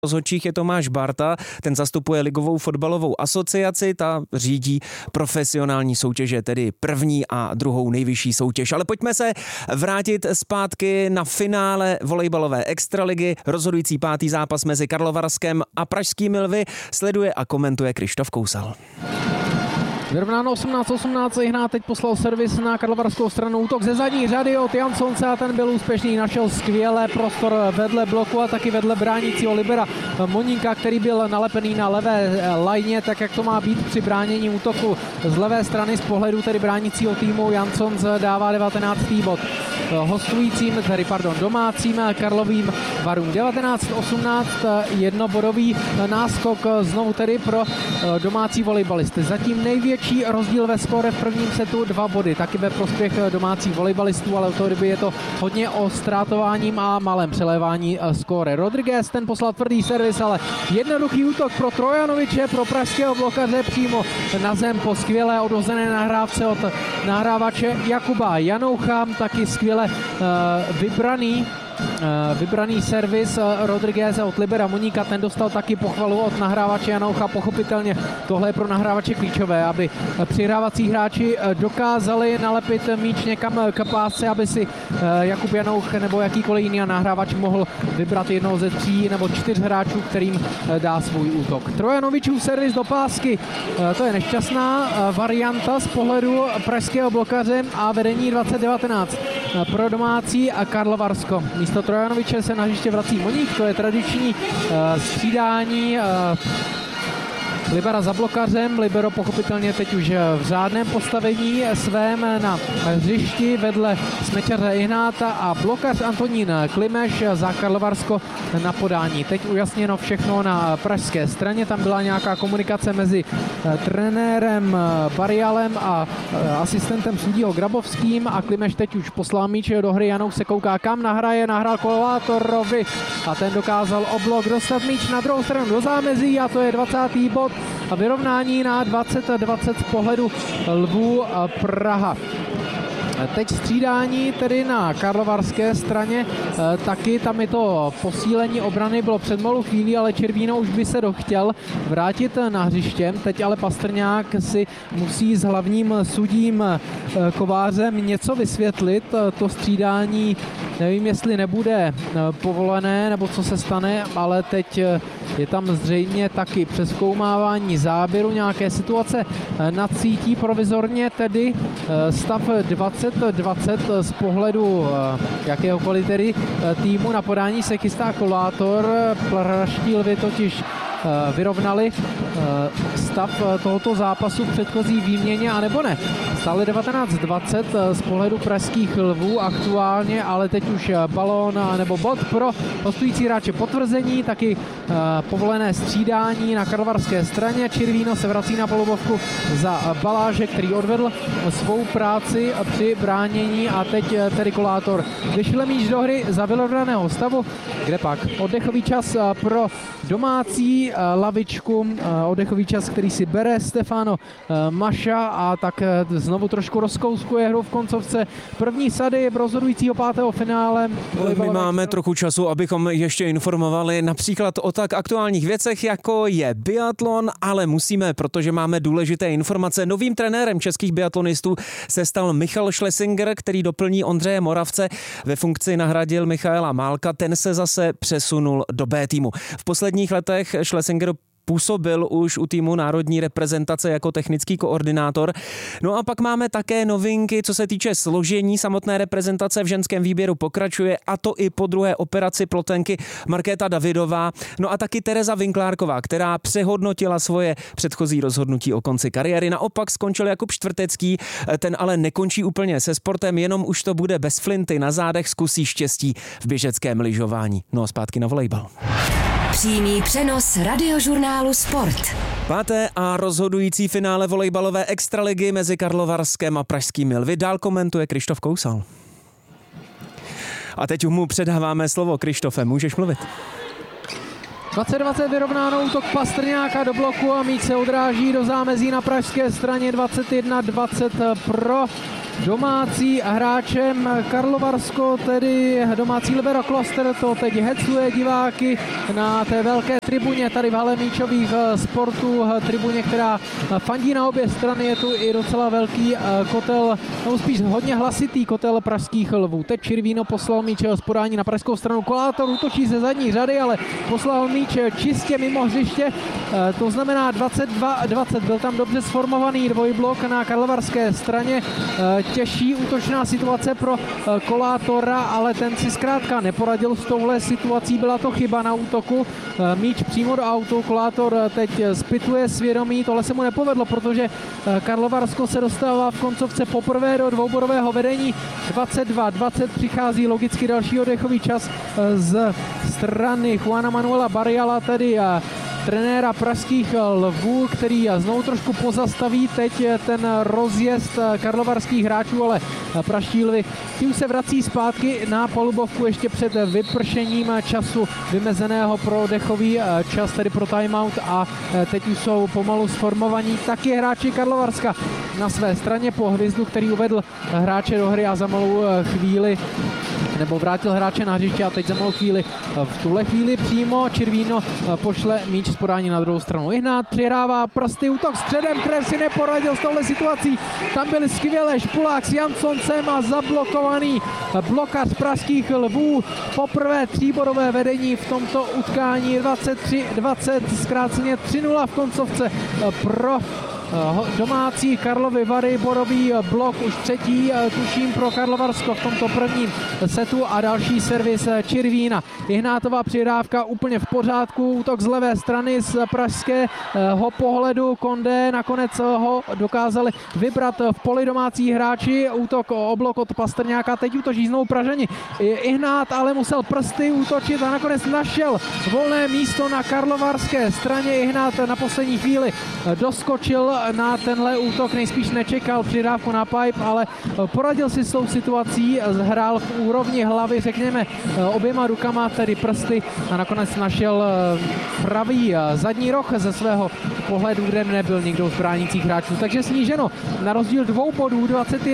rozhodčích je Tomáš Barta, ten zastupuje Ligovou fotbalovou asociaci, ta řídí profesionální soutěže, tedy první a druhou nejvyšší soutěž. Ale pojďme se vrátit zpátky na finále volejbalové extraligy. Rozhodující pátý zápas mezi Karlovarskem a pražskými Lvy sleduje a komentuje Krištof Kousal. Vyrovnáno 18-18, Jihná teď poslal servis na karlovarskou stranu, útok ze zadní řady od Jansonce a ten byl úspěšný, našel skvěle prostor vedle bloku a taky vedle bránícího libera Moníka, který byl nalepený na levé lajně, tak jak to má být při bránění útoku z levé strany z pohledu tedy bránícího týmu. Jansons dává 19. bod domácím Karlovým Varům. 19-18, jednobodový náskok znovu tedy pro domácí volejbalisty. Zatím největší rozdíl ve skóre v prvním setu 2 body, taky ve prospěch domácích volejbalistů, ale od toho doby je to hodně o ztrátováním a malém přelévání skóre. Rodriguez ten poslal tvrdý servis, ale jednoduchý útok pro Trojanoviče, pro pražského blokaře přímo na zem po skvělé odhozené nahrávce od nahrávače Jakuba Janoucha, taky skvěle vybraný servis Rodrigueze od libera Moníka, ten dostal taky pochvalu od nahrávače Janoucha. Pochopitelně tohle je pro nahrávače klíčové, aby přihrávací hráči dokázali nalepit míč někam k pásce, aby si Jakub Janouch nebo jakýkoliv jiný nahrávač mohl vybrat jednoho ze 3 nebo 4 hráčů, kterým dá svůj útok. Trojanovičův servis do pásky, to je nešťastná varianta z pohledu pražského blokaře a vedení 20-19 pro domácí a Karlovarsko. Místo Trojanoviče se na hřiště vrací Moník, to je tradiční střídání libera za blokařem. Libero pochopitelně teď už v řádném postavení svém na hřišti vedle smečaře Ihnáta a blokař Antonín Klimeš za Karlovarsko na podání. Teď ujasněno všechno na pražské straně, tam byla nějaká komunikace mezi trenérem Barialem a asistentem sudího Grabovským a Klimeš teď už poslal míč do hry. Janouch se kouká, kam nahraje, nahrál Kolátorovi a ten dokázal oblok dostat míč na druhou stranu do zámezí a to je 20. bod a vyrovnání na 20-20 z pohledu Lvů Praha. Teď střídání tedy na karlovarské straně, taky tam je to posílení obrany, bylo před malou chvílí, ale Červíno už by se dochtěl vrátit na hřiště. Teď ale Pastrňák si musí s hlavním sudím Kovářem něco vysvětlit. To střídání, nevím, jestli nebude povolené, nebo co se stane, ale teď je tam zřejmě taky přezkoumávání záběru, nějaké situace nacítí provizorně, tedy stav 20-20 z pohledu jakéhokoliv tedy týmu. Na podání se chystá Kolátor, pražští Lvy totiž vyrovnali stav tohoto zápasu v předchozí výměně, anebo ne. Stále 19-20 z pohledu pražských Lvů aktuálně, ale teď už balón nebo bod pro hostující hráče. Potvrzení, taky povolené střídání na karlovarské straně. Červíno se vrací na polubovku za Baláže, který odvedl svou práci při bránění a teď tedy Kolátor vyšle míč do hry za vyrovnaného stavu, kde pak oddechový čas pro domácí lavičku, oddechový čas, který si bere Stefano Maša a tak znovu trošku rozkouskuje hru v koncovce první sady rozhodujícího 5. finále. My máme trochu času, abychom ještě informovali například o tak aktuálních věcech, jako je biatlon, ale musíme, protože máme důležité informace. Novým trenérem českých biatlonistů se stal Michal Schlesinger, který doplní Ondřeje Moravce. Ve funkci nahradil Michaela Málka, ten se zase přesunul do B týmu. V posledních letech Schlesinger působil už u týmu národní reprezentace jako technický koordinátor. No a pak máme také novinky, co se týče složení samotné reprezentace v ženském výběru pokračuje, a to i po druhé operaci plotenky Markéta Davidová. No a taky Tereza Vinklárková, která přehodnotila svoje předchozí rozhodnutí o konci kariéry. Naopak skončil Jakub Štvrtecký, ten ale nekončí úplně se sportem, jenom už to bude bez flinty na zádech, zkusí štěstí v běžeckém lyžování. No a zpátky na volejbal. Přímý přenos Radiožurnálu Sport. 5. a rozhodující finále volejbalové extraligy mezi Karlovarskem a pražskými Lvy dál komentuje Krištof Kousal. A teď mu předáváme slovo. Krištofe, můžeš mluvit. 20-20 vyrovnáno, útok Pastrňáka do bloku a míč se odráží do zámezí na pražské straně. 21-20 pro domácí hráčem. Karlovarsko, tedy domácí libero Kloster, to teď hecuje diváky na té velké tribuně tady v hale míčových sportů, tribuně, která fandí na obě strany. Je tu i docela velký kotel, nebo spíš hodně hlasitý kotel pražských lvů. Teď Čirvíno poslal míč z podání na pražskou stranu. Kolátor útočí ze zadní řady, ale poslal míč čistě mimo hřiště. To znamená 22-20. Byl tam dobře sformovaný dvojblok na karlovarské straně. Těžší útočná situace pro Kolátora, ale ten si zkrátka neporadil s touhle situací. Byla to chyba na útoku. Míč přímo do autu. Kolátor teď zpytuje svědomí. Tohle se mu nepovedlo, protože Karlovarsko se dostává v koncovce poprvé do dvouborového vedení. 22-20. Přichází logicky další oddechový čas z strany Juana Manuela Barriala, tedy trenéra pražských lvů, který znovu trošku pozastaví teď ten rozjezd karlovarských hráčů, ale pražští lvy tím se vrací zpátky na palubovku ještě před vypršením času vymezeného pro dechový čas, tedy pro timeout, a teď už jsou pomalu sformovaní taky hráči Karlovarska na své straně po hvězdu, který uvedl hráče do hry a za malou chvíli nebo vrátil hráče na hřiště a teď za malou chvíli, v tuhle chvíli přímo Čirvíno pošle míč z podání na druhou stranu. Ihnát přihrává prsty, útok středem, Krev si neporadil s touhle situací. Tam byli skvěle Špulák s Jansoncem a zablokovaný blokař pražských lvů. Poprvé tříbodové vedení v tomto utkání, 23-20, zkráceně 3-0 v koncovce pro domácí Karlovy Vary. Bodový blok už třetí, tuším, pro Karlovarsko v tomto prvním setu a další servis Čirvína. Ihnátová přihrávka úplně v pořádku, útok z levé strany z pražského pohledu. Kondé nakonec ho dokázali vybrat v poli domácí hráči. Útok o blok od Pastrňáka, teď útočí znovu Pražani. Ihnát ale musel prsty útočit a nakonec našel volné místo na karlovarské straně. Ihnát na poslední chvíli doskočil na tenhle útok, nejspíš nečekal přihrávku na pipe, ale poradil si s tou situací, hrál v úrovni hlavy, řekněme, oběma rukama, tedy prsty, a nakonec našel pravý zadní roh ze svého pohledu, kde nebyl nikdo z bránících hráčů. Takže sníženo na rozdíl 2 bodů,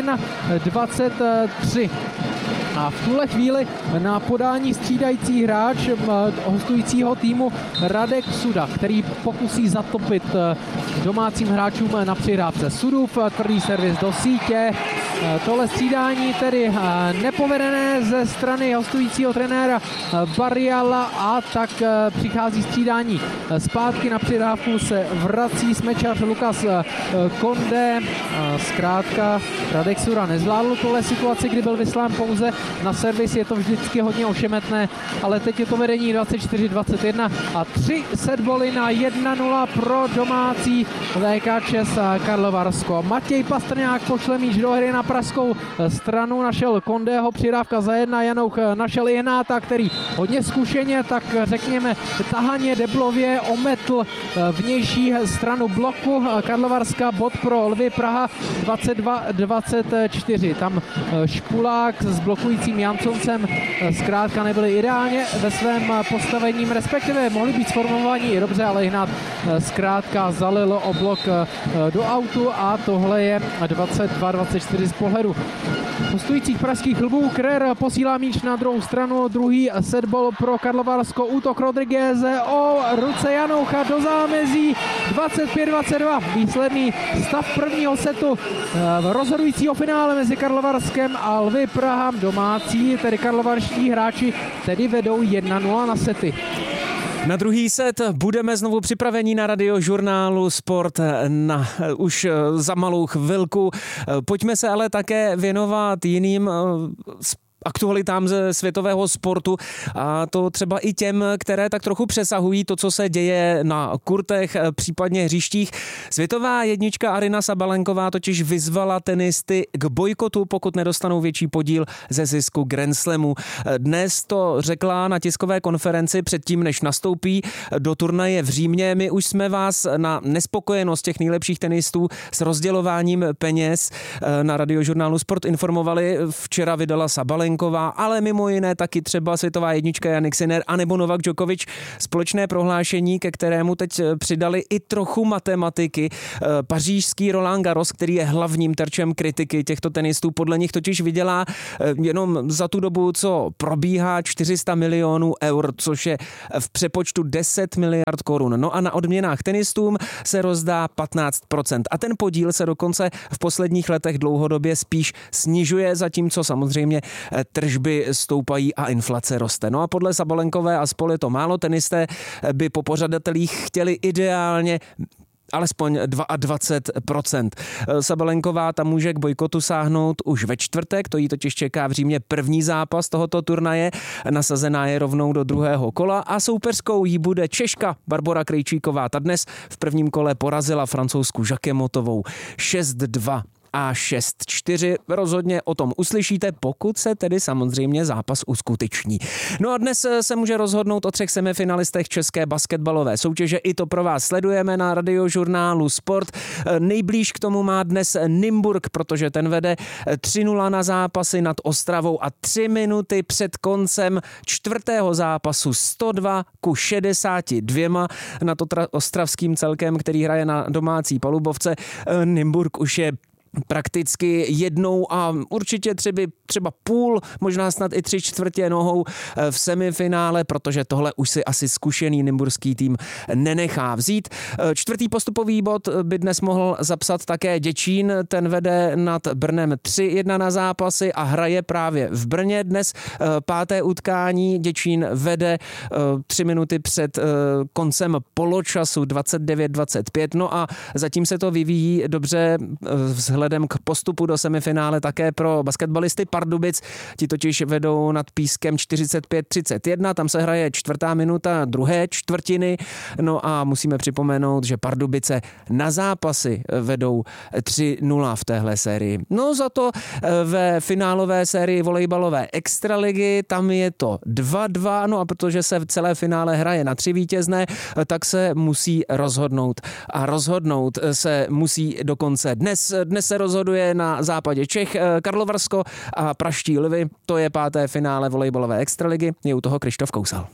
21-23. A v tuhle chvíli na podání střídající hráč hostujícího týmu Radek Suda, který pokusí zatopit domácím hráčům na přihrávce. Sudův tvrdý servis do sítě. Tohle střídání tedy nepovedené ze strany hostujícího trenéra Barriala, a tak přichází střídání zpátky. Na přihrávku se vrací smečař Lukas Kondé. Zkrátka Radek Suda nezvládl tohle situaci, kdy byl vyslán pouze na servis. Je to vždycky hodně ošemetné, ale teď je to vedení 24-21 a 3 setboly na 1-0 pro domácí VK ČEZ Karlovarsko. Matěj Pastrňák pošle míč do hry na pražskou stranu, našel Kondého, přihrávka za 1, Janouch našel Ihnáta, který hodně zkušeně, tak řekněme tahaně deblově ometl vnější stranu bloku Karlovarska. Bod pro Lvy Praha 22-24. Tam Špulák s blokujícím Jansoncem zkrátka nebyli ideálně ve svém postavení, respektive mohli být sformovaní i dobře, ale Ihnát zkrátka zalil o blok do autu a tohle je 22-24 z pohledu hostujících pražských lvů. Krer posílá míč na druhou stranu, druhý setball pro Karlovarsko, útok Rodrigueze o ruce Janoucha do zámezí, 25-22 výsledný stav prvního setu rozhodujícího finále mezi Karlovarskem a Lvy Praha. Domácí, tedy karlovarští hráči, tedy vedou 1-0 na sety. Na druhý set budeme znovu připraveni na Radiožurnálu Sport už za malou chvilku. Pojďme se ale také věnovat jiným aktualitám ze světového sportu, a to třeba i těm, které tak trochu přesahují to, co se děje na kurtech, případně hřištích. Světová jednička Aryna Sabalenková totiž vyzvala tenisty k bojkotu, pokud nedostanou větší podíl ze zisku Grand Slamu. Dnes to řekla na tiskové konferenci předtím, než nastoupí do turnaje v Římě. My už jsme vás na nespokojenost těch nejlepších tenistů s rozdělováním peněz na Radiožurnálu Sport informovali. Včera vydala Sabalenková Sabalenková, ale mimo jiné taky třeba světová jednička Jannik Sinner anebo Novak Djokovic. Společné prohlášení, ke kterému teď přidali i trochu matematiky. Pařížský Roland Garros, který je hlavním terčem kritiky těchto tenistů, podle nich totiž vydělá jenom za tu dobu, co probíhá, 400 milionů eur, což je v přepočtu 10 miliard korun. No a na odměnách tenistům se rozdá 15%. A ten podíl se dokonce v posledních letech dlouhodobě spíš snižuje, zatímco samozřejmě tržby stoupají a inflace roste. No a podle Sabalenkové a spol je to málo, tenisté by po pořadatelích chtěli ideálně alespoň 22%. Sabalenková tam může k bojkotu sáhnout už ve čtvrtek, to jí totiž čeká v Římě první zápas tohoto turnaje, nasazená je rovnou do druhého kola a soupeřkou jí bude Češka Barbora Krejčíková. Ta dnes v prvním kole porazila Francouzsku Jacquemotovou 6-2 a 6-4. Rozhodně o tom uslyšíte, pokud se tedy samozřejmě zápas uskuteční. No a dnes se může rozhodnout o 3 semifinalistech české basketbalové soutěže. I to pro vás sledujeme na Radiožurnálu Sport. Nejblíž k tomu má dnes Nymburk, protože ten vede 3-0 na zápasy nad Ostravou a 3 minuty před koncem čtvrtého zápasu 102-62 nad ostravským celkem, který hraje na domácí palubovce. Nymburk už je prakticky jednou a určitě třeba půl, možná snad i 3/4 nohou v semifinále, protože tohle už si asi zkušený nymburský tým nenechá vzít. Čtvrtý postupový bod by dnes mohl zapsat také Děčín, ten vede nad Brnem 3-1 na zápasy a hraje právě v Brně. Dnes 5. utkání, Děčín vede 3 minuty před koncem poločasu 29-25, no a zatím se to vyvíjí dobře vzhledem k postupu do semifinále také pro basketbalisty Pardubic. Ti totiž vedou nad Pískem 45-31, tam se hraje 4. minuta druhé čtvrtiny, no a musíme připomenout, že Pardubice na zápasy vedou 3-0 v téhle sérii. No za to ve finálové sérii volejbalové extraligy, tam je to 2-2, no a protože se v celé finále hraje na 3 vítězné, tak se musí rozhodnout. A rozhodnout se musí dokonce dnes. Dnes se rozhoduje na západě Čech Karlovarsko a praští Lvy. To je 5. finále volejbalové extraligy. Je u toho Krištof Kousal.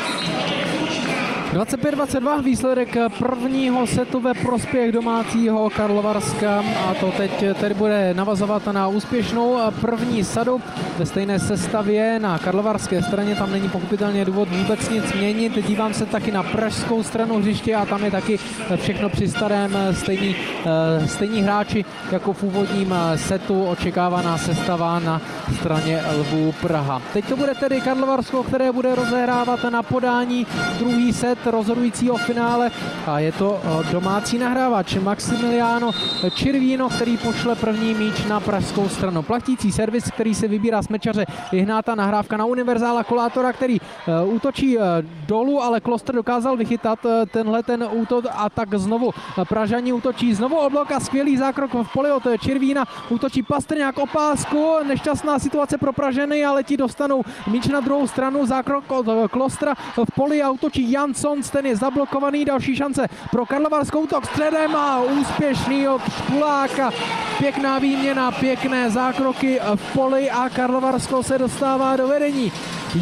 25-22 výsledek prvního setu ve prospěch domácího Karlovarska a to teď tedy bude navazovat na úspěšnou první sadu ve stejné sestavě na karlovarské straně. Tam není pochopitelně důvod vůbec nic měnit. Dívám se taky na pražskou stranu hřiště a tam je taky všechno při starém, stejní hráči jako v úvodním setu, očekávaná sestava na straně Lvů Praha. Teď to bude tedy Karlovarsko, které bude rozehrávat na podání druhý set rozhodujícího finále a je to domácí nahrávač Maximiliano Čirvíno, který pošle první míč na pražskou stranu. Platící servis, který se vybírá z mečaře Ihnáta, nahrávka na univerzála Kolátora, který útočí dolů, ale Klostr dokázal vychytat ten útok a tak znovu Pražani útočí znovu o blok a skvělý zákrok v poli od Čirvína, útočí Pastrňák o pásku, nešťastná situace pro Pražany, ale ti dostanou míč na druhou stranu, zákrok od Klostra v poli a útočí Jansson, ten je zablokovaný, další šance pro karlovarskou, útok středem a úspěšný od Špuláka. Pěkná výměna, pěkné zákroky v poli a Karlovarsko se dostává do vedení.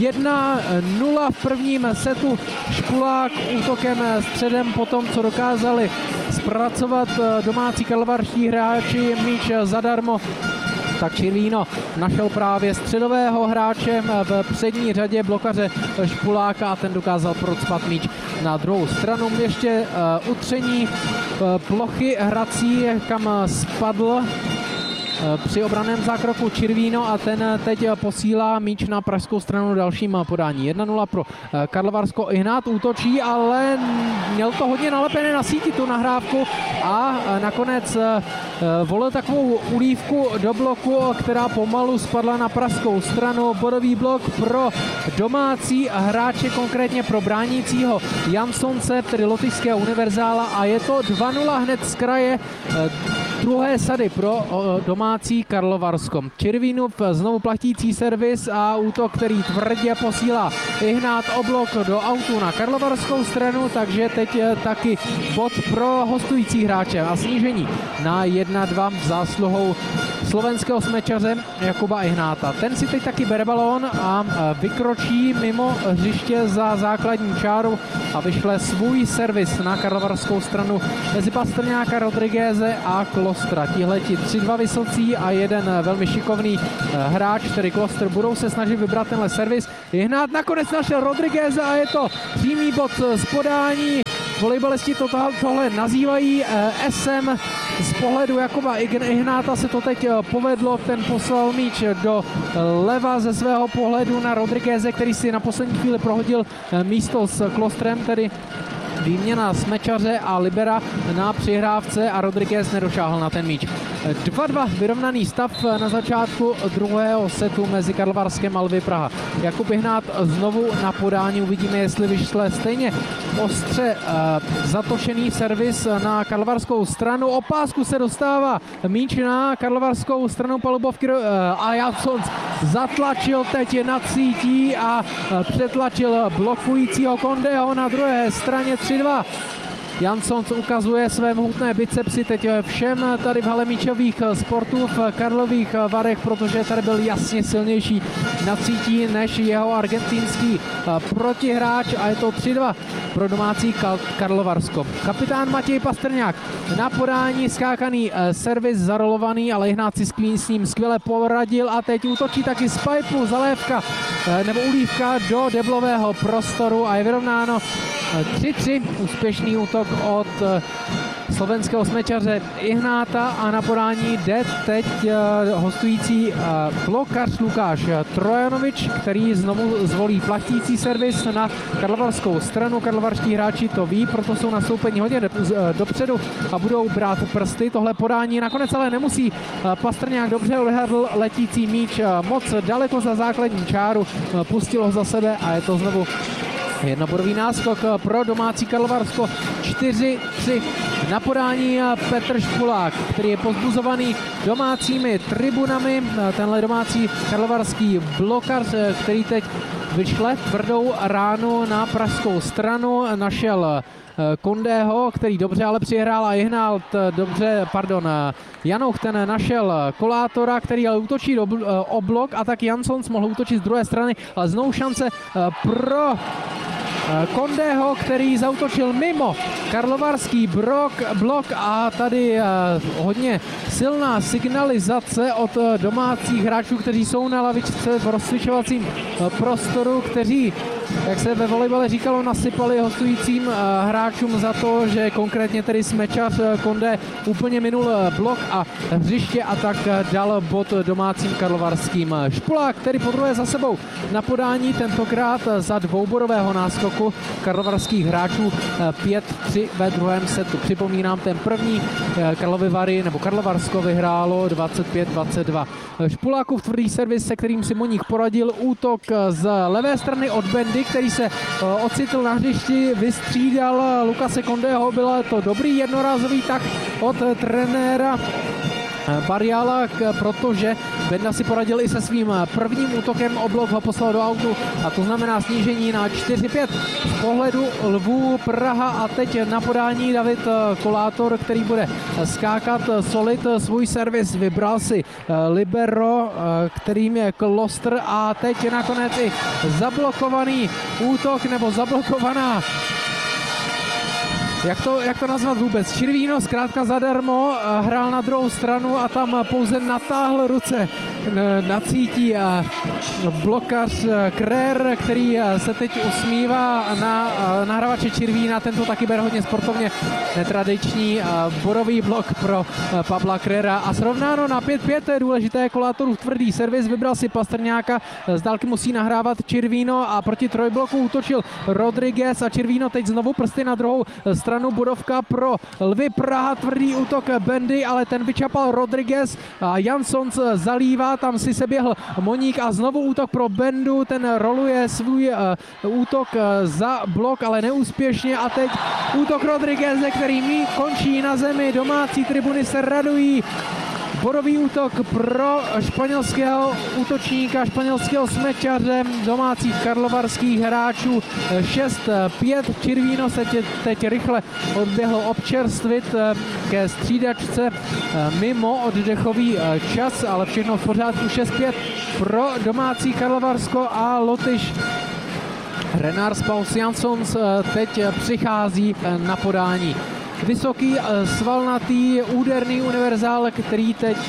1-0 v prvním setu. Špulák útokem středem po tom, co dokázali zpracovat domácí karlovarští hráči míč zadarmo, tak Čirvíno našel právě středového hráče v přední řadě blokaře Špuláka a ten dokázal procpat míč na druhou stranu. Ještě utření plochy hrací, kam spadl při obranném zákroku Čirvíno a ten teď posílá míč na pražskou stranu dalším podání. 1-0 pro Karlovarsko. Ihnát útočí, ale měl to hodně nalepené na síti tu nahrávku a nakonec volil takovou ulívku do bloku, která pomalu spadla na pražskou stranu. Bodový blok pro domácí hráče, konkrétně pro bránícího Jansonce, tedy lotyšského univerzála, a je to 2-0 hned z kraje druhé sady pro domácí Karlovarsko. Čirvínův znovu platící servis a útok, který tvrdě posílá Ihnát oblok do autu na karlovarskou stranu, takže teď taky bod pro hostující hráče a snížení na 1-2 zásluhou slovenského smečaře Jakuba Ihnáta. Ten si teď taky bere balón a vykročí mimo hřiště za základní čáru a vyšle svůj servis na karlovarskou stranu mezi Pastrňáka, Rodrigueze a Klostra. Tihleti 3-2 vysocí a jeden velmi šikovný hráč, tedy Klostr, budou se snažit vybrat tenhle servis. Ihnát nakonec našel Rodrigueze a je to přímý bod z podání. Volejbalisti tohle nazývají SM. Z pohledu Jakuba Ihnáta se to teď povedlo, ten poslal míč do leva ze svého pohledu na Rodrigueze, který si na poslední chvíli prohodil místo s Klostrem, tedy výměna smečaře a libera na přihrávce a Rodriguez nedošáhl na ten míč. 2-2 vyrovnaný stav na začátku druhého setu mezi Karlovarskem a Lvy Praha. Jakub Ihnát znovu na podání, uvidíme, jestli vyšle stejně ostře zatočený servis na karlovarskou stranu. O pásku se dostává míč na karlovarskou stranu palubovky a Jansons zatlačil teď na cítí a přetlačil blokujícího Kondeho na druhé straně 3-2. Jansons ukazuje své mohutné bicepsy teď všem tady v hale míčových sportů v Karlových Varech, protože tady byl jasně silnější na cítí než jeho argentinský protihráč a je to 3-2 pro domácí Karlovarsko. Kapitán Matěj Pastrňák na podání, skákaný servis zarolovaný, ale Ihnát si s ním skvěle poradil a teď útočí taky z pipeu, zalévka nebo ulívka do deblového prostoru a je vyrovnáno 3-3, úspěšný útok od slovenského smečaře Ihnáta a na podání jde teď hostující blokař Lukáš Trojanovič, který znovu zvolí platící servis na karlovarskou stranu. Karlovarští hráči to ví, proto jsou nastoupeni hodně dopředu a budou brát prsty. Tohle podání nakonec ale nemusí. Pastrňák dobře odhadl letící míč moc daleko za základní čáru, pustil ho za sebe a je to znovu jednobodový náskok pro domácí Karlovarsko. 4-3 na podání Petr Špulák, který je pozbuzovaný domácími tribunami. Tenhle domácí karlovarský blokař, který teď vyšle tvrdou ránu na pražskou stranu, našel Kondého, který dobře ale přihrál a Ihnát Janouch ten našel Kolátora, který ale útočí o blok a tak Jansons mohl útočit z druhé strany, ale znovu šance pro Kondého, který zaútočil mimo karlovarský blok a tady hodně silná signalizace od domácích hráčů, kteří jsou na lavičce v rozcvičovacím prostoru, kteří, jak se ve volejbale říkalo, nasypali hostujícím hráčům za to, že konkrétně tedy smečař Konde úplně minul blok a hřiště a tak dal bod domácím karlovarským. Špulák, který podruhé za sebou na podání, tentokrát za dvoubodového náskoku karlovarských hráčů 5-3 ve druhém setu. Připomínám, ten první Karlovy Vary nebo Karlovarsko vyhrálo 25-22. Špulákův tvrdý servis, se kterým si Moník poradil, útok z levé strany od Bendy, který se ocitl na hřišti, vystřídal Lukase Kondeho, byl to dobrý jednorázový tah od trenéra Bariala, protože Benda si poradil i se svým prvním útokem, o blok ho poslal do autu a to znamená snížení na 4-5 z pohledu Lvů Praha a teď na podání David Kolátor, který bude skákat solid svůj servis, vybral si libero, kterým je Klostr a teď nakonec i zablokovaný útok nebo zablokovaná, jak to nazvat vůbec? Čirvíno zkrátka zadarmo hrál na druhou stranu a tam pouze natáhl ruce na cítí blokař Krér, který se teď usmívá na nahrávače Čirvína. Tento taky bere hodně sportovně, netradiční bodový blok pro Pavla Kréra a srovnáno na 5-5, to je důležité. Kolátorův tvrdý servis, vybral si Pastrňáka, z dálky musí nahrávat Čirvíno a proti trojbloku útočil Rodriguez a Čirvíno teď znovu prsty na druhou stranu, bodovka pro Lvy Praha, tvrdý útok Bendy, ale ten vyčapal Rodriguez a Jansons zalívá, tam si se běhl Moník a znovu útok pro Bendu, ten roluje svůj útok za blok, ale neúspěšně a teď útok Rodrigueze, který končí na zemi, domácí tribuny se radují. Bodový útok pro španělského útočníka, španělského smečaře domácích karlovarských hráčů 6-5. Čirvíno se teď rychle odběhlo občerstvit ke střídačce mimo oddechový čas, ale všechno v pořádku. 6-5 pro domácí Karlovarsko a Lotyš Renard Paus Janssons teď přichází na podání. Vysoký, svalnatý, úderný univerzál, který teď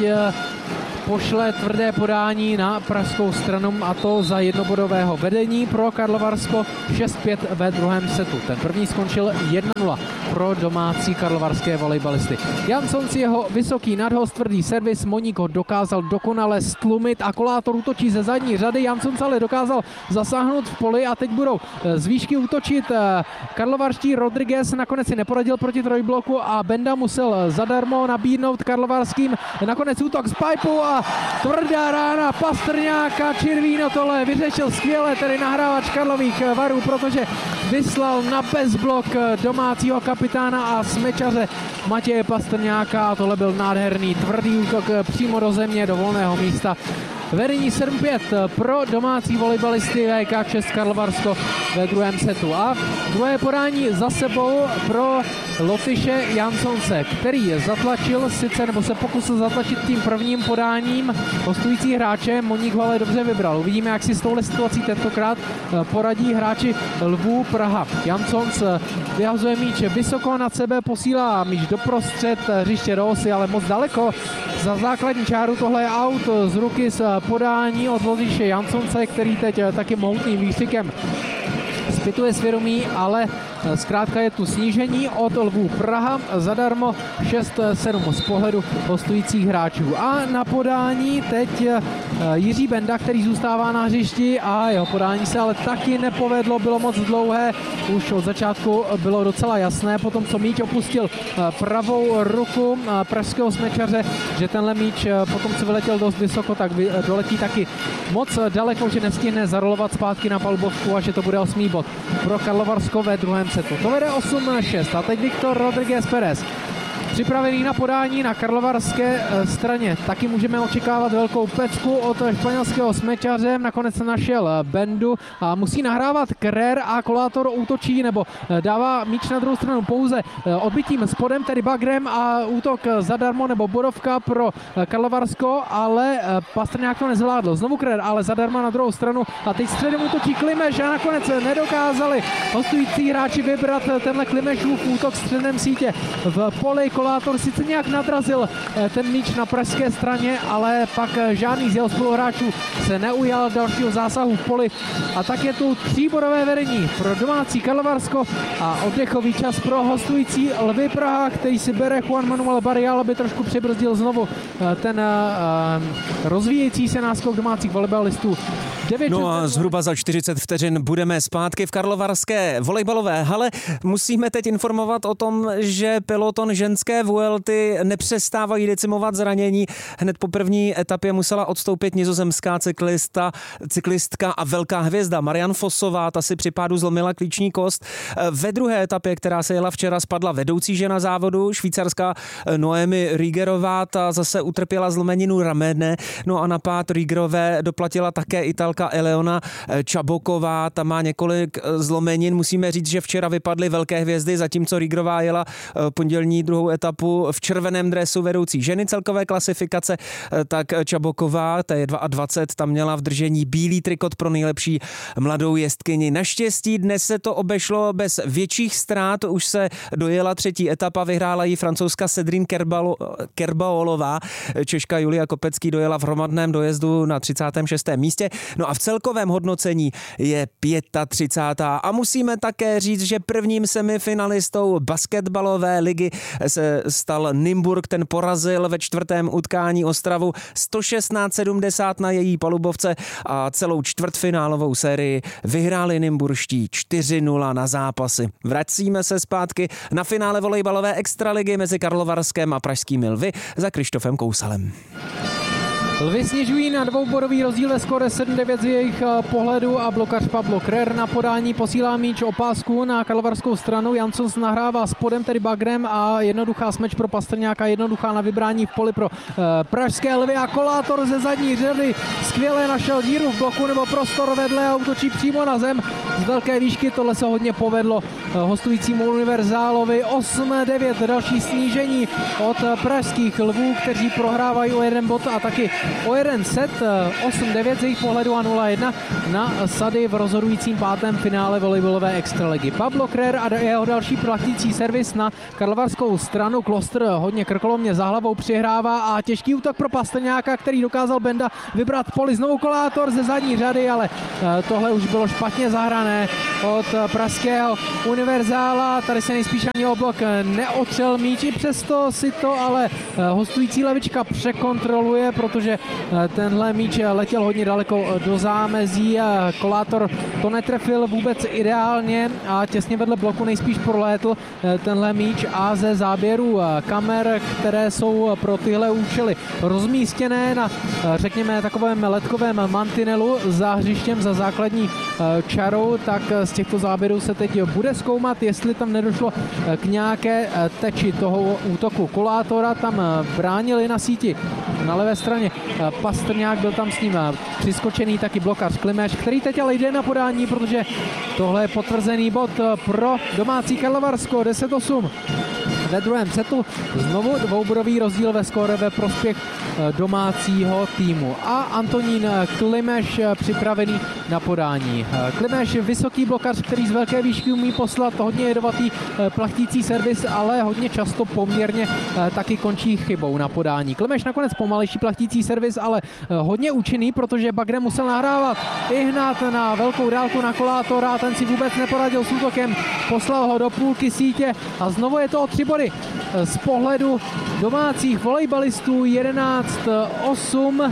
pošle tvrdé podání na pražskou stranu, a to za jednobodového vedení pro Karlovarsko 6-5 ve druhém setu. Ten první skončil 1-0 pro domácí karlovarské volejbalisty. Janssons, jeho vysoký nadhost, tvrdý servis, Moník ho dokázal dokonale stlumit a Kolátor útočí ze zadní řady. Janssons ale dokázal zasáhnout v poli a teď budou z výšky útočit karlovarští. Rodriguez nakonec si neporadil proti trojbloku a Benda musel zadarmo nabídnout karlovarským nakonec útok z pipeu a tvrdá rána Pastrňáka. Čirvíno tohle vyřešil skvěle, tedy nahrávač Karlových Varů, protože vyslal na bezblok domácího kapitána a smečaře Matěje Pastrňáka a tohle byl nádherný tvrdý útok přímo do země, do volného místa. Vedení 7-5 pro domácí volejbalisty VK Čes Karlovarsko ve druhém setu. A druhé podání za sebou pro Lotyše Janssonse, který zatlačil sice, nebo se pokusil zatlačit tím prvním podáním hostující hráče. Moník ho ale dobře vybral. Uvidíme, jak si s touhle situací tentokrát poradí hráči Lvů Praha. Janssons vyhazuje míč vysoko nad sebe, posílá míč doprostřed hřiště do osy, ale moc daleko za základní čáru. Tohle je out z ruky z podání od Lotyše Janssonse, který teď taky mohutným výkřikem zpytuje svědomí, ale zkrátka je tu snížení od Lvů Praha zadarmo 6-7 z pohledu hostujících hráčů. A na podání teď Jiří Benda, který zůstává na hřišti a jeho podání se ale taky nepovedlo, bylo moc dlouhé, už od začátku bylo docela jasné, potom co míč opustil pravou ruku pražského smečaře, že tenhle míč potom co vyletěl dost vysoko, tak doletí taky moc daleko, že nestihne zarolovat zpátky na palubovku a že to bude 8. bod pro Karlovarsko ve druhém setu. To vede 8-6 a teď Viktor Rodriguez Perez. Připravený na podání na karlovarské straně. Taky můžeme očekávat velkou pecku od španělského smečaře. Nakonec našel Bendu a musí nahrávat Krer a Kolátor útočí nebo dává míč na druhou stranu pouze odbytím spodem, tedy bagrem a útok zadarmo nebo bodovka pro Karlovarsko, ale Pastrňák to nezvládl. Znovu Krer, ale zadarmo na druhou stranu a teď středem útočí Klimeš a nakonec nedokázali hostující hráči vybrat tenhle Klimešův útok středem sítě v poli. Kolátor sice nějak nadrazil ten míč na pražské straně, ale pak žádný z jeho spoluhráčů se neujal dalšího zásahu v poli a tak je tu 3bodové vedení pro domácí Karlovarsko a oddechový čas pro hostující Lvy Praha, který si bere Juan Manuel Barrial, aby trošku přibrzdil znovu ten rozvíjející se náskok domácích volejbalistů. No a zhruba za 40 vteřin budeme zpátky v karlovarské volejbalové hale. Musíme teď informovat o tom, že peloton ženské Vuelty nepřestávají decimovat zranění. Hned po první etapě musela odstoupit nizozemská cyklistka a velká hvězda Marianne Vosová, ta si při pádu zlomila klíční kost. Ve druhé etapě, která se jela včera, spadla vedoucí žena závodu, švýcarská Noemi Riegerová, ta zase utrpěla zlomeninu ramene. No a na pád Riegerové doplatila také Italka Eleona Čaboková, ta má několik zlomenin. Musíme říct, že včera vypadly velké hvězdy, zatímco Riegerová jela pondělní druhou etapu v červeném dresu vedoucí ženy celkové klasifikace, tak Čaboková, ta je 22, tam měla v držení bílý trikot pro nejlepší mladou jezdkyni. Naštěstí dnes se to obešlo bez větších ztrát, už se dojela třetí etapa, vyhrála ji francouzska Cédrine Kerbaolová, Češka Julia Kopecký dojela v hromadném dojezdu na 36. místě. No a v celkovém hodnocení je 35. A musíme také říct, že prvním semifinalistou basketbalové ligy se stal Nymburk, ten porazil ve čtvrtém utkání Ostravu 116-70 na její palubovce a celou čtvrtfinálovou sérii vyhráli nymburští 4-0 na zápasy. Vracíme se zpátky na finále volejbalové extraligy mezi Karlovarskem a pražskými Lvy za Krištofem Kousalem. Lvy snižují na dvoubodový rozdíl ve skóre 7-9 z jejich pohledu a blokař Pablo Krer na podání posílá míč o pásku na karlovarskou stranu. Jansons nahrává spodem, tedy bagrem, a jednoduchá smeč pro Pastrňáka, jednoduchá na vybrání v poli pro pražské Lvy a Kolátor ze zadní řady skvěle našel díru v bloku nebo prostor vedle a útočí přímo na zem z velké výšky. Tohle se hodně povedlo hostujícímu Univerzálovi. 8-9, další snížení od pražských Lvů, kteří prohrávají o jeden bod a taky o jeden set. 8-9 z jejich pohledu a 0-1 na sady v rozhodujícím pátém finále volejbalové extraligy. Pablo Krer a jeho další platící servis na karlovarskou stranu. Klostr hodně krkolomně za hlavou přihrává a těžký útok pro Pastrňáka, který dokázal Benda vybrat poli. Znovu Kolátor ze zadní řady, ale tohle už bylo špatně zahrané od pražského Univerzála. Tady se nejspíš ani o blok neotřel míč, i přesto si to ale hostující levička překontroluje, protože tenhle míč letěl hodně daleko do zámezí. Kolátor to netrefil vůbec ideálně a těsně vedle bloku nejspíš prolétl tenhle míč a ze záběru kamer, které jsou pro tyhle účely rozmístěné na, řekněme, takovém ledkovém mantinelu za hřištěm, za základní čarou, tak z těchto záběrů se teď bude zkoumat, jestli tam nedošlo k nějaké teči toho útoku Kolátora. Tam bránili na síti na levé straně Pastrňák, byl tam s ním přiskočený taky blokař Klimeš, který teď ale jde na podání, protože tohle je potvrzený bod pro domácí Karlovarsko. 10-8 ve druhém setu. Znovu dvoubodový rozdíl ve skóre ve prospěch domácího týmu. A Antonín Klimeš připravený na podání. Klimeš, vysoký blokař, který z velké výšky umí poslat hodně jedovatý plachtící servis, ale hodně často poměrně taky končí chybou na podání. Klimeš nakonec pomalejší plachtící servis, ale hodně účinný, protože Bagrem musel nahrávat i hnát na velkou dálku na Kolátora a ten si vůbec neporadil s útokem. Poslal ho do půlky sítě a znovu je to o 3 body z pohledu domácích volejbalistů. 11-8.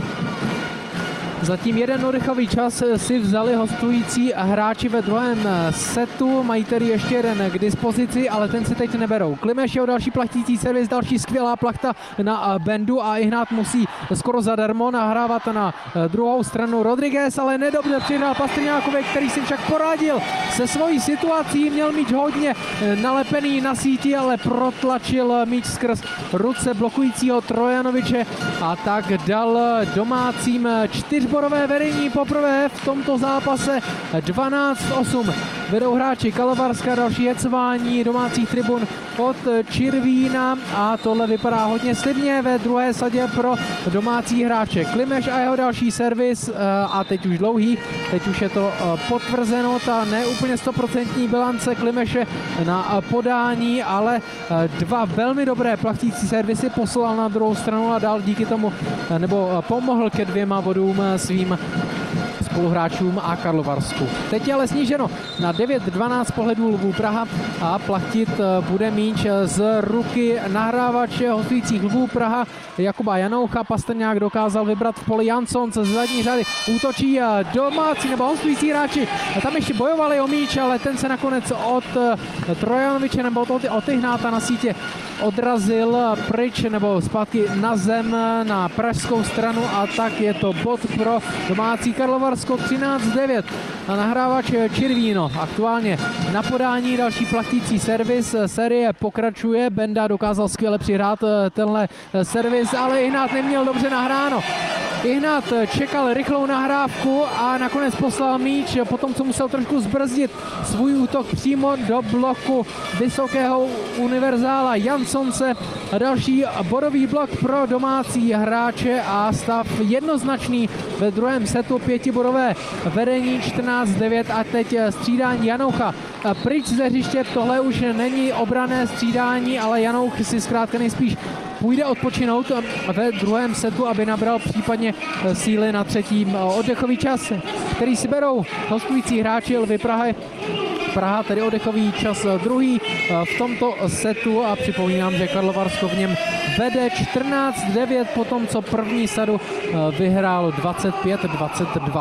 Zatím jeden oddechový čas si vzali hostující hráči ve druhém setu. Mají tedy ještě jeden k dispozici, ale ten si teď neberou. Klimeš, jeho další plachtící servis, další skvělá plachta na Bendu a Ihnát musí skoro zadarmo nahrávat na druhou stranu. Rodriguez ale nedobře přihrál Pastrňákovi, který si však poradil se svojí situací. Měl míč hodně nalepený na síti, ale protlačil míč skrz ruce blokujícího Trojanoviče a tak dal domácím 4bodové vedení poprvé v tomto zápase. 12-8 vedou hráči Karlovarska, další hecování domácích tribun od Čirvína a tohle vypadá hodně slibně ve druhé sadě pro domácí hráče. Klimeš a jeho další servis a teď už dlouhý, teď už je to potvrzeno, ta neúplně 100% bilance Klimeše na podání, ale dva velmi dobré plachtící servisy poslal na druhou stranu a dal díky tomu, nebo pomohl ke 2 bodům svým spoluhráčům a Karlovarsku. Teď je ale sníženo na 9-12 pohledů Lvů Praha a plachtit bude míč z ruky nahrávače hostujících Lvů Praha Jakuba Janoucha. Pastrňák dokázal vybrat v poli Jansons z zadní řady. Útočí domácí nebo hostující hráči. Tam ještě bojovali o míč, ale ten se nakonec od Trojanoviče nebo od Ihnáta na sítě odrazil pryč nebo zpátky na zem na pražskou stranu a tak je to bod pro domácí Karlovarsko. 13-9 a nahrávač Čirvíno aktuálně na podání, další plachtící servis, série pokračuje, Benda dokázal skvěle přihrát tenhle servis, ale Ihnát neměl dobře nahráno. Ihnát čekal rychlou nahrávku a nakonec poslal míč, potom co musel trošku zbrzdit svůj útok přímo do bloku vysokého Univerzála Jansonce. Další bodový blok pro domácí hráče a stav jednoznačný ve druhém setu, 5bodové vedení, 14-9 a teď střídání Janoucha pryč ze hřiště. Tohle už není obranné střídání, ale Janouch si zkrátka nejspíš půjde odpočinout ve druhém setu, aby nabral případně síly na třetím. Oddechový čas, který si berou hostující hráči Lvy Praha, tedy oddechový čas druhý v tomto setu a připomínám, že Karlovarsko v něm vede 14-9 po tom, co první sadu vyhrálo 25-22.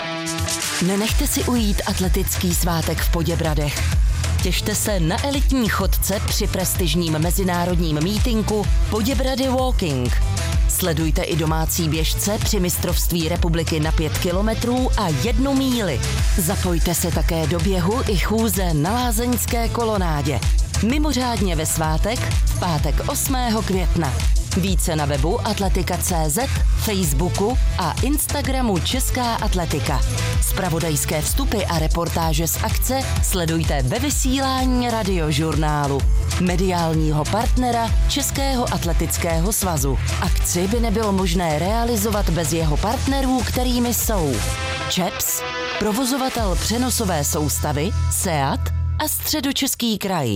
Nenechte si ujít atletický svátek v Poděbradech. Těšte se na elitní chodce při prestižním mezinárodním mítinku Poděbrady Walking. Sledujte i domácí běžce při mistrovství republiky na 5 kilometrů a 1 míli. Zapojte se také do běhu i chůze na lázeňské kolonádě. Mimořádně ve svátek, v pátek 8. května. Více na webu atletika.cz, Facebooku a Instagramu Česká atletika. Zpravodajské vstupy a reportáže z akce sledujte ve vysílání Radiožurnálu, mediálního partnera Českého atletického svazu. Akci by nebylo možné realizovat bez jeho partnerů, kterými jsou ČEPS, provozovatel přenosové soustavy, SEAT a Středočeský kraj.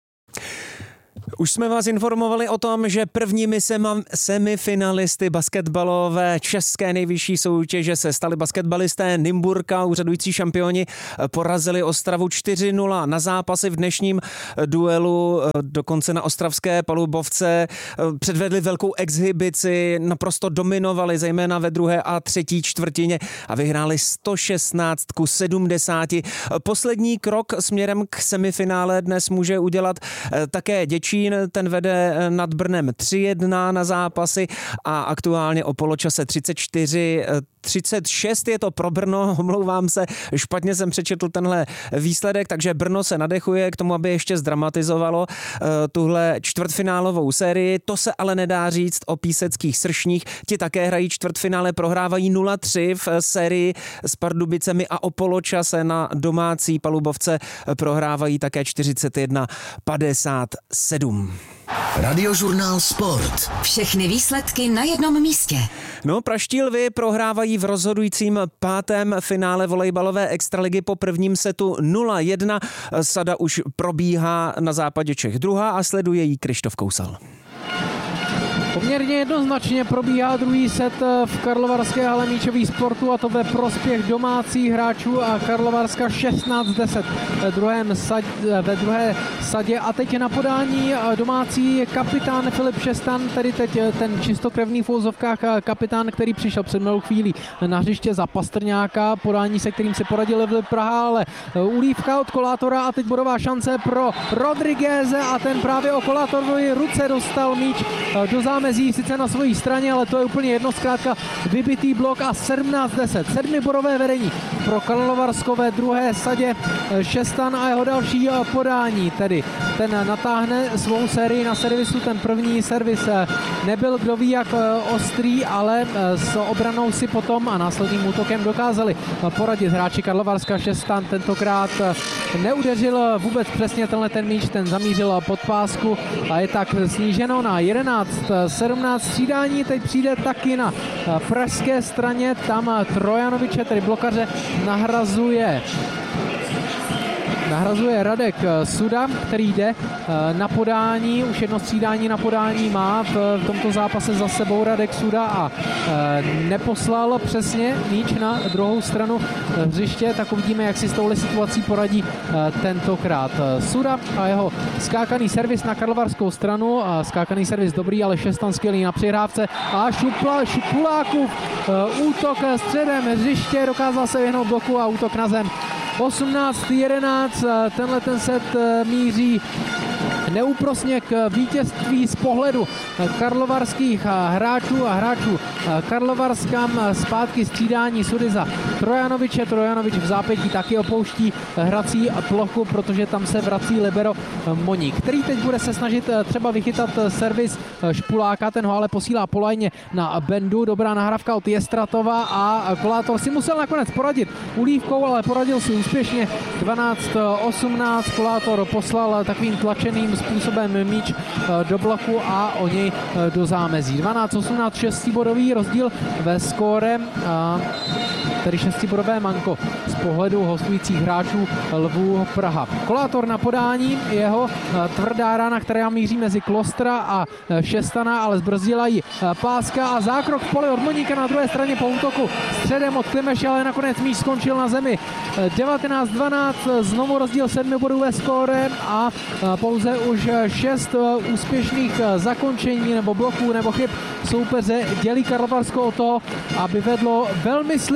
Už jsme vás informovali o tom, že prvními semifinalisty basketbalové české nejvyšší soutěže se stali basketbalisté Nymburka. Úřadující šampioni porazili Ostravu 4-0 na zápasy v dnešním duelu. Dokonce na ostravské palubovce předvedli velkou exhibici, naprosto dominovali, zejména ve druhé a třetí čtvrtině a vyhráli 116-70. Poslední krok směrem k semifinále dnes může udělat také Děčín. Ten vede nad Brnem 3-1 na zápasy a aktuálně o poločase 34-36 je to pro Brno, omlouvám se, špatně jsem přečetl tenhle výsledek, takže Brno se nadechuje k tomu, aby ještě zdramatizovalo tuhle čtvrtfinálovou sérii. To se ale nedá říct o píseckých Sršních. Ti také hrají čtvrtfinále, prohrávají 0-3 v sérii s Pardubicemi a o poločase na domácí palubovce prohrávají také 41-57. Radiožurnál Sport. Všechny výsledky na jednom místě. No, praští Lvi prohrávají v rozhodujícím 5. finále volejbalové extraligy po prvním setu 0-1. Sada už probíhá na západě Čech druhá a sleduje ji Krištof Kousal. Poměrně jednoznačně probíhá druhý set v karlovarské hale míčových sportů a to ve prospěch domácích hráčů a Karlovarska 16-10 ve druhé sadě. A teď na podání domácí kapitán Filip Šestan, tedy teď ten čistokrevný v úvozovkách kapitán, který přišel před malou chvílí na hřiště za Pastrňáka, podání, se kterým si poradil Vlip Praha, ale ulívka od Kolátora a teď bodová šance pro Rodrigueze a ten právě o Kolátorovi ruce dostal míč do zámezí, sice na své straně, ale to je úplně jedno, zkrátka vybitý blok a 17-10. 7bodové vedení pro Karlovarsko ve druhé sadě. Šestan a jeho další podání, tedy ten natáhne svou sérii na servisu, ten první servis nebyl kdo ví jak ostrý, ale s obranou si potom a následným útokem dokázali poradit hráči Karlovarska. Šestan tentokrát neudeřil vůbec přesně tenhle ten míč, ten zamířil pod pásku a je tak sníženo na 11-17. Střídání teď přijde taky na pražské straně, tam Trojanoviče, tedy blokaře, nahrazuje Radek Suda, který jde na podání, už jedno střídání na podání má v tomto zápase za sebou Radek Suda a neposlal přesně míč na druhou stranu hřiště, tak uvidíme, jak si s touhle situací poradí tentokrát Suda a jeho skákaný servis na karlovarskou stranu, skákaný servis dobrý, ale Šestan skvělý na přihrávce a Šupulákův útok středem hřiště, dokázal se vyhnout bloku a útok na zem. 18-11, tenhle ten set míří neúprosně k vítězství z pohledu karlovarských hráčů a hráčů Karlovarskam. Zpátky střídání Sudy za Trojanoviče. Trojanovič v zápětí taky opouští hrací plochu, protože tam se vrací libero Moník, který teď bude se snažit třeba vychytat servis Špuláka, ten ho ale posílá po lajně na Bendu. Dobrá nahrávka od Jestratova a Kolátor si musel nakonec poradit ulívkou, ale poradil si úspěšně. 12-18, Kolátor poslal takovým tlačeným způsobem míč do bloku a o něj do zámezí. 12-18, 6bodový rozdíl ve skóre, tedy 6bodové manko z pohledu hostujících hráčů Lvů Praha. Kolátor na podání, jeho tvrdá rána, která míří mezi Klostra a Šestana, ale zbrzdila ji páska a zákrok v poli od Moníka na druhé straně po útoku středem od Klimeše, ale nakonec míč skončil na zemi. 19-12, znovu rozdíl 7 bodů ve skóre a pouze už 6 úspěšných zakončení nebo bloků nebo chyb soupeře dělí Karlovarsko o to, aby vedlo velmi slibně v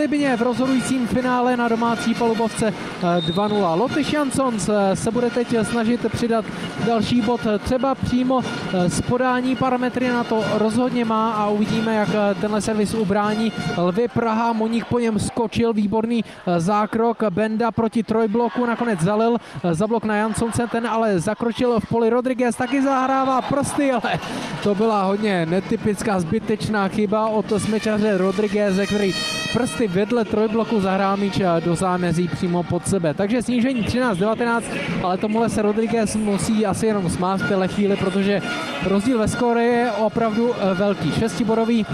rozhodujícím finále na domácí palubovce 2-0. Lotyš Jansons se bude teď snažit přidat další bod, třeba přímo z podání. Parametry na to rozhodně má a uvidíme, jak tenhle servis ubrání. Lvy Praha, Moník po něm skočil, výborný zákrok, Benda proti trojbloku, nakonec zalil za blok na Jansonce, ten ale zakročil v poli. Rodriguez taky zahrává prsty, ale to byla hodně netypická zbytečná chyba od smečaře Rodrigueze, který prsty vedle trojbloku zahrál míč do zámezí přímo pod sebe. Takže snížení 13-19, ale tomuhle se Rodriguez musí asi jenom smát v téhle chvíli, protože rozdíl ve skóre je opravdu velký. 6bodový,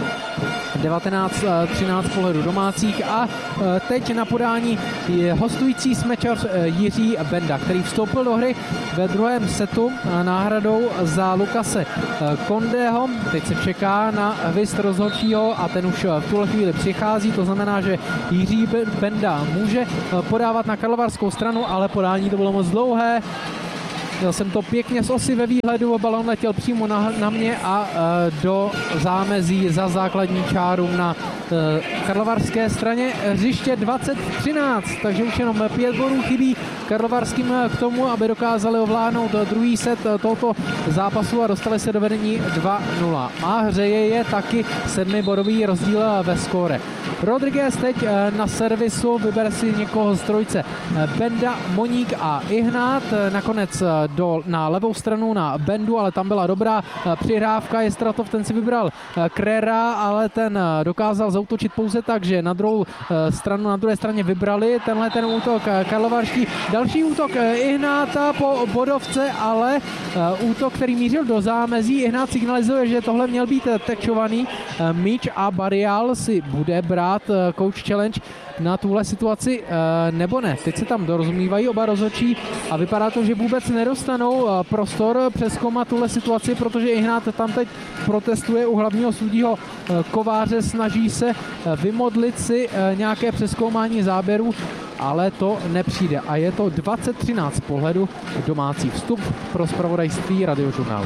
19-13 pohledu domácích a teď na podání je hostující smečař Jiří Benda, který vstoupil do hry ve druhém setu náhradou za Lukase Kondého. Teď se čeká na vist rozhodčího a ten už v tuhle chvíli přichází, to znamená, že Jiří Benda může podávat na karlovarskou stranu, ale podání to bylo moc dlouhé. Měl jsem to pěkně z osy ve výhledu, balon letěl přímo na mě a do zámezí za základní čáru na karlovarské straně. Hřiště 20-13, takže už jenom 5 bodů chybí karlovarským k tomu, aby dokázali ovládnout druhý set tohoto zápasu a dostali se do vedení 2-0. A hřeje je taky 7bodový rozdíl ve skóre. Rodriguez teď na servisu, vybere si někoho z trojice. Benda, Moník a Ihnát. Nakonec na levou stranu na Bendu, ale tam byla dobrá přihrávka. Jestratov, ten si vybral Krera, ale ten dokázal zaútočit pouze tak, že na druhou stranu, na druhé straně vybrali tenhle ten útok karlovarští. Další útok Ihnáta po bodovce, ale útok, který mířil do zámezí. Ihnát signalizuje, že tohle měl být tečovaný míč a Barial si bude brát coach challenge na tuhle situaci nebo ne. Teď se tam dorozumívají oba rozhodčí a vypadá to, že vůbec nedostanou prostor přezkoumat tuhle situaci, protože Ihnát tam teď protestuje u hlavního sudího Kováře, snaží se vymodlit si nějaké přezkoumání záběru, ale to nepřijde a je to 20-13 pohledu domácí vstup pro zpravodajství Radiožurnálu.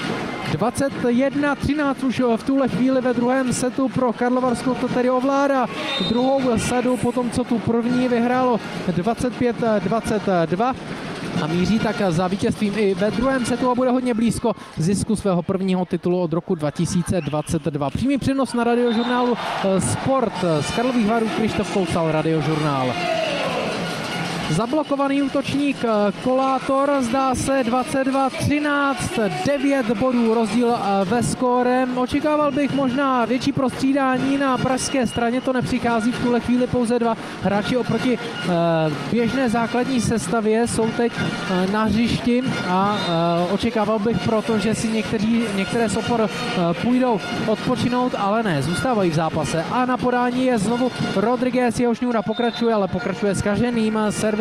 21-13 už v tuhle chvíli ve druhém setu pro Karlovarsko, to tedy ovládá druhou sadu po tom, co tu první vyhrálo 25-22 a míří tak za vítězstvím i ve druhém setu a bude hodně blízko zisku svého prvního titulu od roku 2022. Přímý přenos na Radiožurnálu Sport z Karlových Varů, Krištof Kousal, Radiožurnál. Zablokovaný útočník Kolátor, zdá se 22-13, 9 bodů rozdíl ve skóre. Očekával bych možná větší prostřídání na pražské straně, to nepřichází v tuhle chvíli, pouze 2 hráči oproti běžné základní sestavě jsou teď na hřišti a očekával bych proto, že si některé z opor půjdou odpočinout, ale ne, zůstávají v zápase. A na podání je znovu Rodriguez, jeho šňůra pokračuje, ale pokračuje s kaženým servisem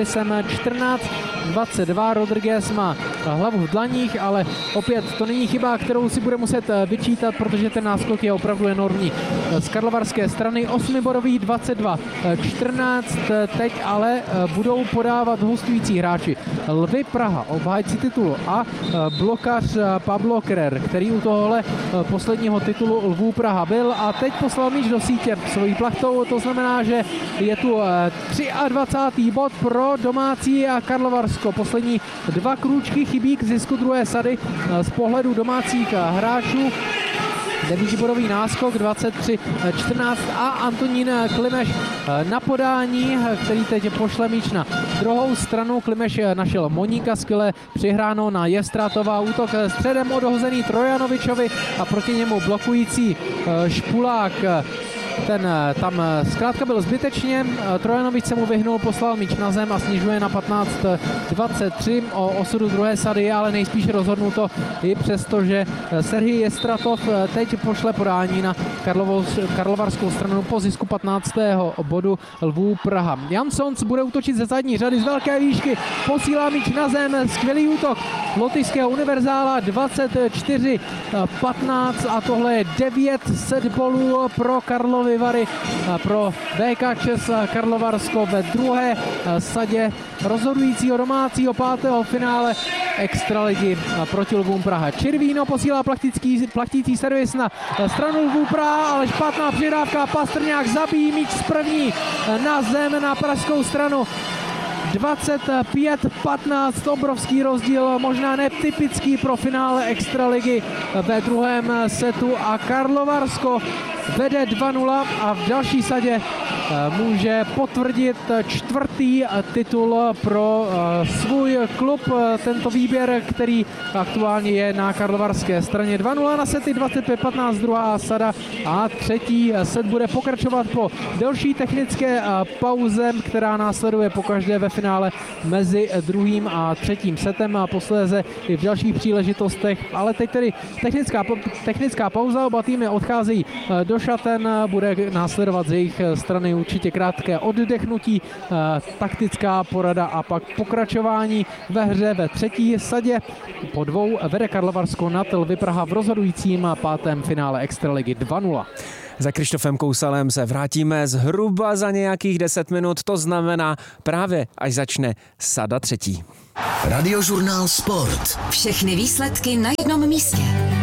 14-22. Rodriguez má hlavu v dlaních, ale opět to není chyba, kterou si bude muset vyčítat, protože ten náskok je opravdu enormní. Z karlovarské strany 8bodový 22-14, teď ale budou podávat hostující hráči. Lvy Praha, obhájci titulu a blokař Pablo Krer, který u tohohle posledního titulu Lvů Praha byl a teď poslal míč do sítě svojí plachtou, to znamená, že je tu 23. bod pro domácí a Karlovarsko. Poslední 2 krůčky chybí k zisku druhé sady z pohledu domácích hráčů. 9bodový náskok 23-14 a Antonín Klimeš na podání, který teď pošle míč na druhou stranu. Klimeš našel Moníka, skvěle přihráno na Jestratova, útok středem odhozený Trojanovičovi a proti němu blokující Špulák. Ten tam zkrátka byl zbytečně, Trojanovič se mu vyhnul, poslal míč na zem a snižuje na 15-23. O osudu druhé sady je ale nejspíš rozhodnuto i přesto, že Serhij Jestratov teď pošle podání na karlovarskou stranu po zisku 15. bodu Lvů Praha. Jansons bude útočit ze zadní řady z velké výšky, posílá míč na zem, skvělý útok lotyšského univerzála 24-15 a tohle je 9 set bolů pro Karlovy Karlovy Vary pro BK ČEZ Karlovarsko ve druhé sadě rozhodujícího domácího 5. finále Extraligy proti Lvům Praha. Červíno posílá plachtící servis na stranu Lvů Praha, ale špatná přihrávka, Pastrňák zabíjí míč z první na zem na pražskou stranu. 25-15, obrovský rozdíl, možná netypický pro finále Extraligy ve druhém setu a Karlovarsko vede 2-0 a v další sadě může potvrdit 4. titul pro svůj klub. Tento výběr, který aktuálně je na karlovarské straně. 2-0 na sety, 25-15 druhá sada a třetí set bude pokračovat po delší technické pauze, která následuje pokaždé ve finále mezi druhým a třetím setem a posléze i v dalších příležitostech. Ale teď tedy technická pauza, oba týmy odcházejí do šaten, bude následovat z jejich strany určitě krátké oddechnutí, taktická porada a pak pokračování ve hře ve třetí sadě. Po dvou vede Karlovarsko nad Lvy Praha v rozhodujícím 5. finále Extraligy 2-0. Za Krištofem Kousalem se vrátíme zhruba za nějakých 10 minut, to znamená právě až začne sada třetí. Radiožurnál Sport. Všechny výsledky na jednom místě.